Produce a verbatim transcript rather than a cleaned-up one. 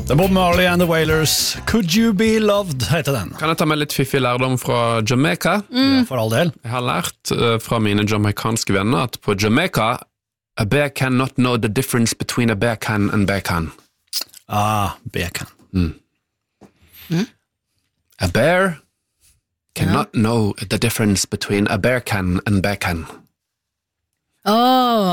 The Bob Marley and the Wailers, Could You Be Loved, heter den. Kan jeg ta med litt fiffig lærdom fra Jamaica? Mm. Ja, for all del. Jeg har lært uh, fra mine jamaikanske venner at på Jamaica, a bear cannot know the difference between a bear can and bear can. Ah, bear can. Mm. Mm? A bear cannot ja. know the difference between a bear can and bear can. Åh, oh,